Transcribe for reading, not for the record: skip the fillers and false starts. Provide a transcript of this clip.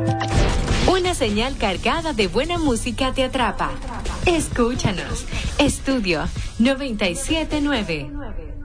Una señal cargada de buena música te atrapa. Escúchanos. Estudio 97.9.